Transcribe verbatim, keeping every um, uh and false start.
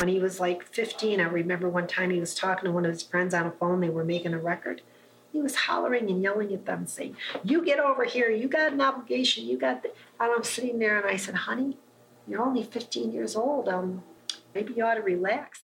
When he was like fifteen, I remember one time he was talking to one of his friends on a phone. They were making a record. He was hollering and yelling at them, saying, you get over here. You got an obligation. You got the... And I'm sitting there and I said, honey, you're only fifteen years old. Um, maybe you ought to relax.